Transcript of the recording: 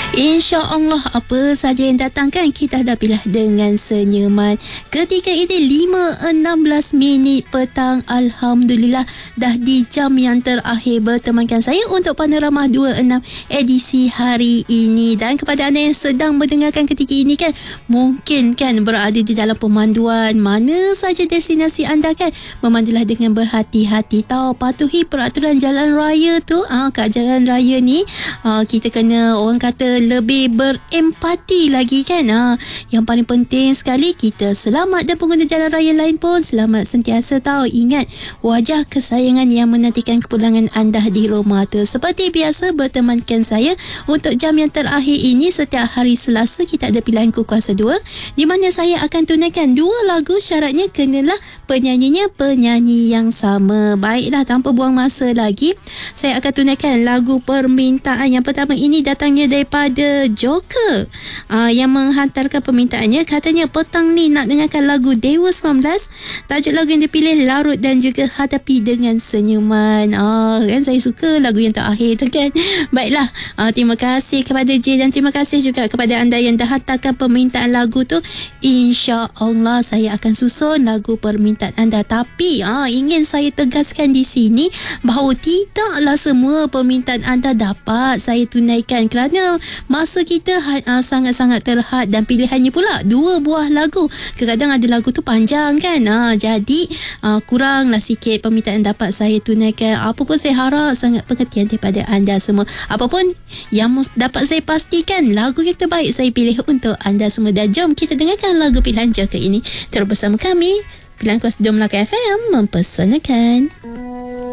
InsyaAllah apa saja yang datang kan kita hadapilah dengan senyuman. Ketika ini 5.16 petang. Alhamdulillah dah di jam yang terakhir bertemankan saya untuk Panorama 26 edisi hari ini. Dan kepada anda yang sedang mendengarkan ketika ini kan, mungkin kan berada di dalam pemanduan mana saja destinasi anda kan, memandulah dengan berhati-hati tau. Patuhi peraturan jalan raya tu. Kat jalan raya ni kita kena, orang kata, lebih berempati lagi kan. Yang paling penting sekali, kita selamat dan pengguna jalan raya lain pun selamat sentiasa tahu. Ingat wajah kesayangan yang menantikan kepulangan anda di rumah tu. Seperti biasa bertemankan saya untuk jam yang terakhir ini. Setiap hari Selasa kita ada pilihan Kuasa 2 di mana saya akan tunaikan 2 lagu. Syaratnya kenalah penyanyinya penyanyi yang sama. Baiklah, tanpa buang masa lagi, saya akan tunaikan lagu permintaan. Yang pertama ini datangnya daripada Joker, yang menghantarkan permintaannya. Katanya petang ni nak dengarkan lagu Dewa 19. Tajuk lagu yang dipilih Larut dan juga Hadapi dengan Senyuman. Kan saya suka lagu yang terakhir tu kan. Baiklah, terima kasih kepada J dan terima kasih juga kepada anda yang dah hantarkan permintaan lagu tu. InsyaAllah saya akan susun lagu permintaan anda. Tapi ingin saya tegaskan di sini bahawa tidaklah semua permintaan anda dapat saya tunaikan kerana masa kita sangat-sangat terhad dan pilihannya pula 2 buah lagu. Kadang-kadang ada lagu tu panjang kan. Jadi kuranglah sikit permintaan dapat saya tunaikan. Apa pun saya harap sangat pengertian daripada anda semua. Apapun yang dapat saya pastikan, lagu yang terbaik saya pilih untuk anda semua. Dan jom kita dengarkan lagu pilihan Joker ini. Terus bersama kami, Pilihan Kuasa 2 Melaka FM mempersanakan.